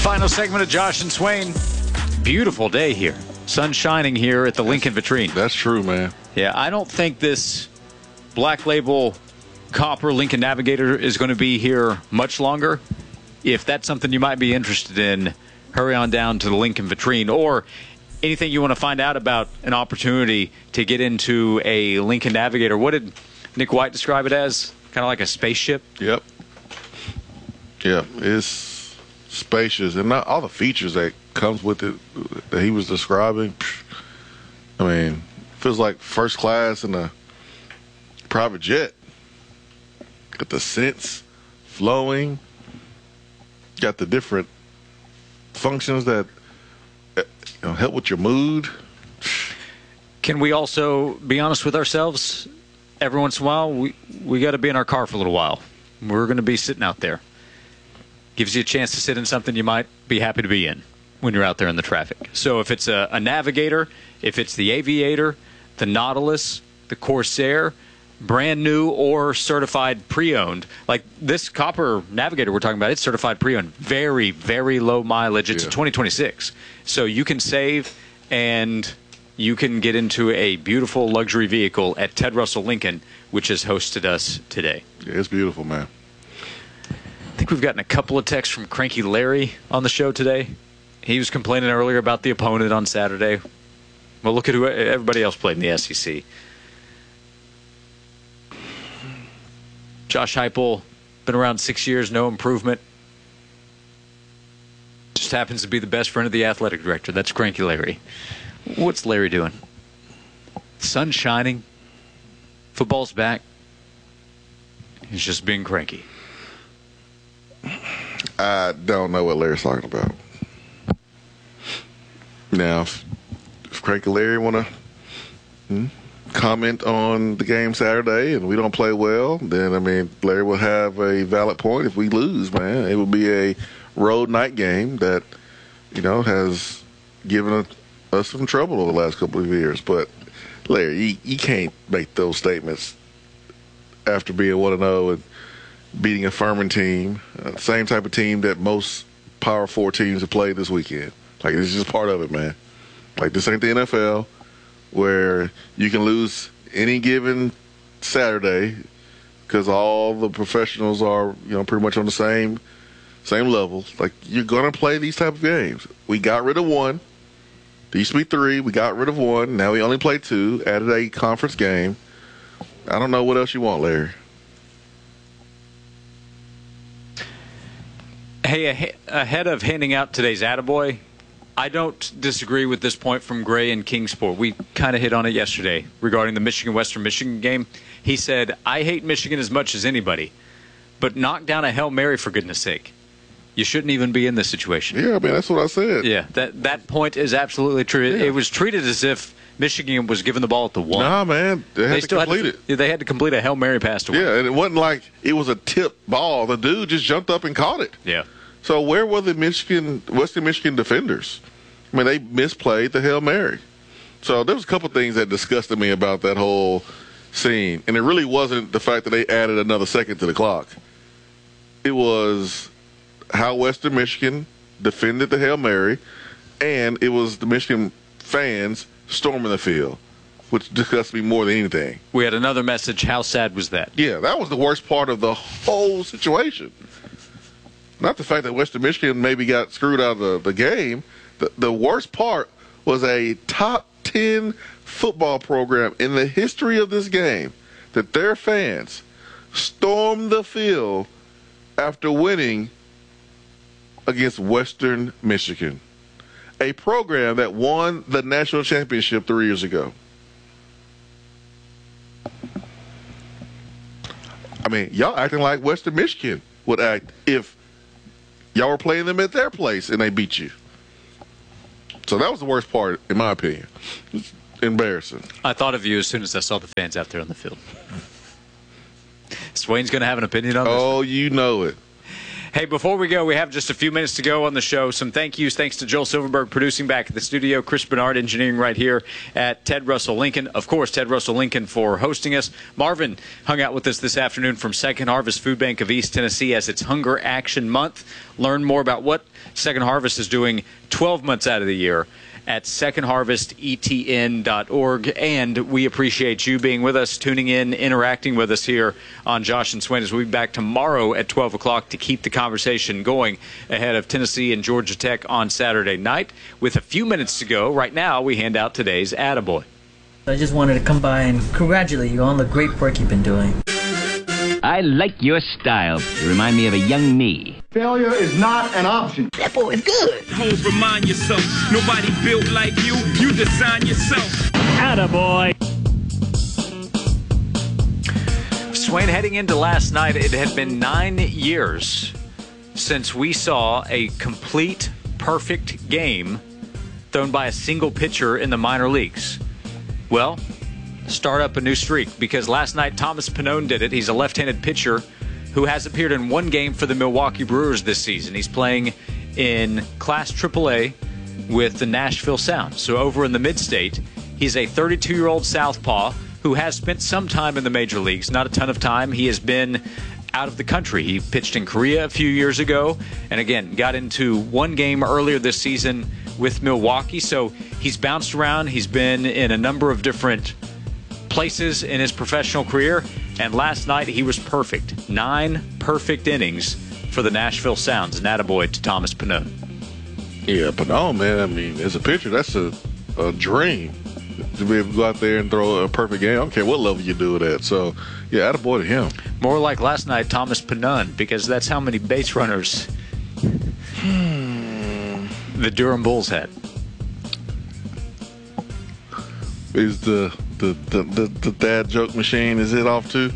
Final segment of Josh and Swain. Beautiful day here. Sun shining here at the Lincoln Vitrine. That's true, man. Yeah, I don't think this Black Label Copper Lincoln Navigator is going to be here much longer. If that's something you might be interested in, hurry on down to the Lincoln Vitrine. Or anything you want to find out about an opportunity to get into a Lincoln Navigator. What did Nick White describe it as? Kind of like a spaceship? Yep. Yeah, it's spacious. And not all the features that comes with it that he was describing. I mean, feels like first class in a private jet. Got the scents flowing. Got the different functions that help with your mood. Can we also be honest with ourselves? Every once in a while, we got to be in our car for a little while. We're going to be sitting out there. Gives you a chance to sit in something you might be happy to be in when you're out there in the traffic. So if it's a Navigator, if it's the Aviator, the Nautilus, the Corsair, brand new or certified pre-owned, like this Copper Navigator we're talking about, it's certified pre-owned. Very, very low mileage. It's a 2026. So you can save and you can get into a beautiful luxury vehicle at Ted Russell Lincoln, which has hosted us today. Yeah, it's beautiful, man. I think we've gotten a couple of texts from Cranky Larry on the show today. He was complaining earlier about the opponent on Saturday. Well, look at who everybody else played in the SEC. Josh Heupel, been around 6 years, no improvement. Just happens to be the best friend of the athletic director. That's Cranky Larry. What's Larry doing? Sun's shining. Football's back. He's just being cranky. I don't know what Larry's talking about. Now, if Cranky Larry want to comment on the game Saturday and we don't play well, then, I mean, Larry will have a valid point. If we lose, man, it will be a road night game that, has given us some trouble over the last couple of years. But, Larry, you can't make those statements after being 1-0 and beating a Furman team, same type of team that most Power 4 teams have played this weekend. Like, it's just part of it, man. Like, this ain't the NFL where you can lose any given Saturday because all the professionals are, pretty much on the same level. Like, you're going to play these type of games. We got rid of one. There used to be 3. We got rid of 1. Now we only play 2. Added a conference game. I don't know what else you want, Larry. Hey, ahead of handing out today's Attaboy, I don't disagree with this point from Gray and Kingsport. We kind of hit on it yesterday regarding the Michigan-Western Michigan game. He said, I hate Michigan as much as anybody, but knock down a Hail Mary for goodness sake. You shouldn't even be in this situation. Yeah, I mean, that's what I said. Yeah, that point is absolutely true. Yeah. It was treated as if Michigan was given the ball at the 1. Nah, man, they had to complete it. They had to complete a Hail Mary pass to win. Yeah, and it wasn't like it was a tip ball. The dude just jumped up and caught it. Yeah. So where were the Western Michigan defenders? I mean, they misplayed the Hail Mary. So there was a couple things that disgusted me about that whole scene. And it really wasn't the fact that they added another second to the clock. It was how Western Michigan defended the Hail Mary, and it was the Michigan fans storming the field, which disgusted me more than anything. We had another message. How sad was that? Yeah, that was the worst part of the whole situation. Not the fact that Western Michigan maybe got screwed out of the game. The worst part was a top 10 football program in the history of this game that their fans stormed the field after winning against Western Michigan, a program that won the national championship 3 years ago. I mean, y'all acting like Western Michigan would act if y'all were playing them at their place and they beat you. So that was the worst part, in my opinion. It's embarrassing. I thought of you as soon as I saw the fans out there on the field. Swain's going to have an opinion on this. Oh, you know it. Hey, before we go, we have just a few minutes to go on the show. Some thank yous. Thanks to Joel Silverberg producing back at the studio, Chris Bernard engineering right here at Ted Russell Lincoln. Of course, Ted Russell Lincoln for hosting us. Marvin hung out with us this afternoon from Second Harvest Food Bank of East Tennessee as it's Hunger Action Month. Learn more about what Second Harvest is doing 12 months out of the year at secondharvestetn.org. And we appreciate you being with us, tuning in, interacting with us here on Josh and Swain as we'll be back tomorrow at 12 o'clock to keep the conversation going ahead of Tennessee and Georgia Tech on Saturday night. With a few minutes to go, right now we hand out today's Attaboy. I just wanted to come by and congratulate you on the great work you've been doing. I like your style. You remind me of a young me. Failure is not an option. That boy is good. Homes, remind yourself, nobody built like you. You design yourself. Attaboy. Swain, heading into last night, it had been 9 years since we saw a complete, perfect game thrown by a single pitcher in the minor leagues. Well, start up a new streak because last night Thomas Pannone did it. He's a left-handed pitcher who has appeared in one game for the Milwaukee Brewers this season. He's playing in Class AAA with the Nashville Sound. So over in the mid-state, he's a 32-year-old southpaw who has spent some time in the major leagues, not a ton of time. He has been out of the country. He pitched in Korea a few years ago and, again, got into one game earlier this season with Milwaukee. So he's bounced around. He's been in a number of different places in his professional career, and last night he was perfect. 9 perfect innings for the Nashville Sounds. An attaboy to Thomas Pannone. Yeah, Pannone, man, I mean, as a pitcher, that's a dream to be able to go out there and throw a perfect game. I don't care what level you do it at. So, yeah, attaboy to him. More like last night, Thomas Pannone, because that's how many base runners the Durham Bulls had. Is the dad joke machine, is it off too?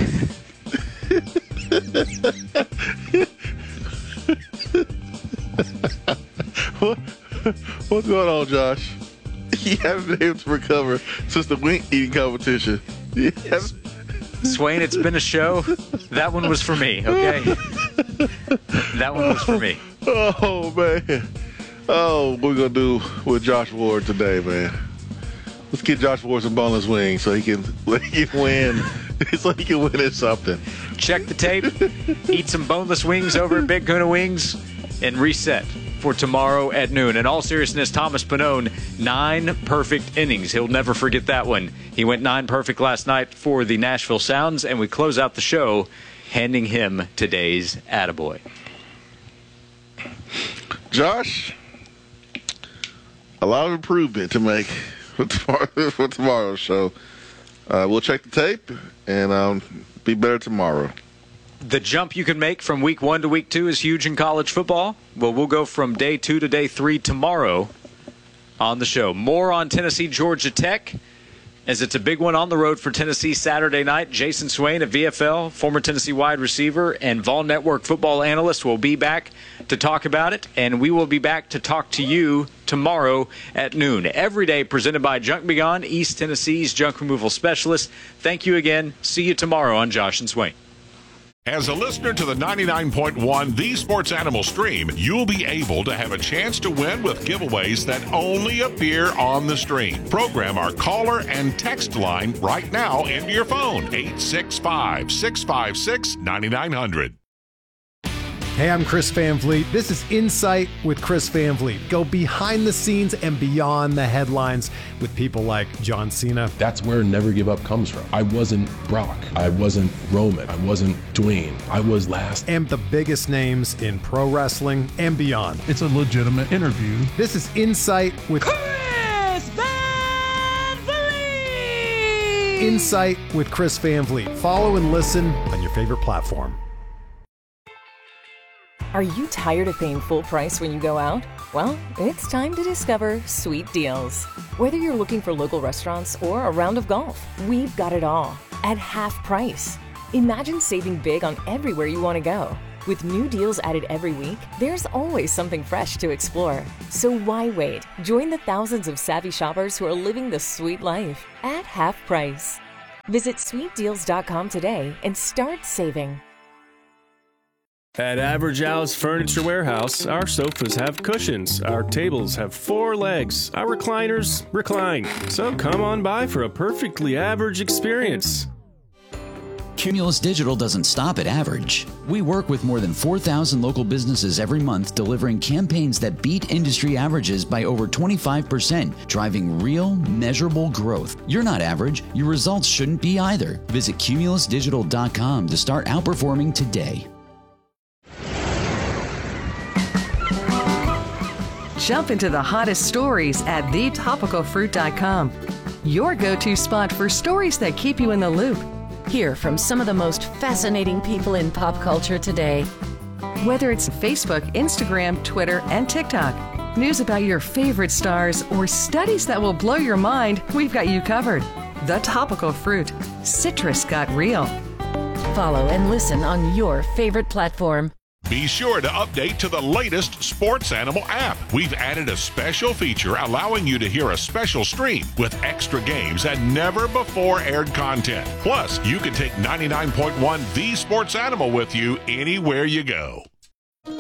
What's going on, Josh? You haven't been able to recover since the wing eating competition. Swain, it's been a show. That one was for me, okay? That one was for me. Oh, man. Oh, what we're going to do with Josh Ward today, man. Let's get Josh Ward some boneless wings so he can win. So he can win at something. Check the tape, eat some boneless wings over at Big Kuna Wings, and reset for tomorrow at noon. In all seriousness, Thomas Pannone, 9 perfect innings. He'll never forget that one. He went 9 perfect last night for the Nashville Sounds, and we close out the show handing him today's attaboy. Josh, a lot of improvement to make for tomorrow's show. We'll check the tape and be better tomorrow. The jump you can make from week 1 to week 2 is huge in college football. Well, we'll go from day 2 to day 3 tomorrow on the show. More on Tennessee, Georgia Tech, as it's a big one on the road for Tennessee Saturday night. Jason Swain of VFL, former Tennessee wide receiver, and Vol Network football analyst will be back to talk about it, and we will be back to talk to you tomorrow at noon. Every day presented by Junk Be Gone, East Tennessee's junk removal specialist. Thank you again. See you tomorrow on Josh and Swain. As a listener to the 99.1 The Sports Animal stream, you'll be able to have a chance to win with giveaways that only appear on the stream. Program our caller and text line right now into your phone, 865-656-9900. Hey, I'm Chris Van Vliet. This is Insight with Chris Van Vliet. Go behind the scenes and beyond the headlines with people like John Cena. That's where Never Give Up comes from. I wasn't Brock. I wasn't Roman. I wasn't Dwayne. I was last. And the biggest names in pro wrestling and beyond. It's a legitimate interview. This is Insight with Chris Van Vliet. Insight with Chris Van Vliet. Follow and listen on your favorite platform. Are you tired of paying full price when you go out? Well, it's time to discover Sweet Deals. Whether you're looking for local restaurants or a round of golf, we've got it all at half price. Imagine saving big on everywhere you want to go. With new deals added every week, there's always something fresh to explore. So why wait? Join the thousands of savvy shoppers who are living the sweet life at half price. Visit sweetdeals.com today and start saving. At Average Al's Furniture Warehouse, our sofas have cushions, our tables have 4 legs, our recliners recline. So come on by for a perfectly average experience. Cumulus Digital doesn't stop at average. We work with more than 4,000 local businesses every month, delivering campaigns that beat industry averages by over 25%, driving real, measurable growth. You're not average. Your results shouldn't be either. Visit cumulusdigital.com to start outperforming today. Jump into the hottest stories at thetopicalfruit.com. Your go-to spot for stories that keep you in the loop. Hear from some of the most fascinating people in pop culture today. Whether it's Facebook, Instagram, Twitter, and TikTok, news about your favorite stars, or studies that will blow your mind, we've got you covered. The Topical Fruit. Citrus got real. Follow and listen on your favorite platform. Be sure to update to the latest Sports Animal app. We've added a special feature allowing you to hear a special stream with extra games and never before aired content. Plus, you can take 99.1 The Sports Animal with you anywhere you go.